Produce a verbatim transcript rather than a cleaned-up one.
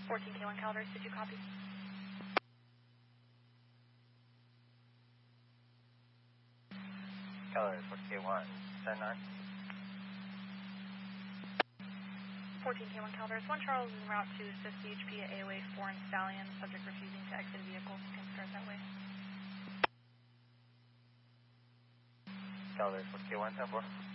fourteen K one Calaveras, did you copy? Calaveras, fourteen K one, ten nine. fourteen K one Calaveras, one Charles is en route to assist C H P at A O A four and Stallion, subject refusing to exit vehicle. Can start that way. Calaveras, fourteen K one, ten four.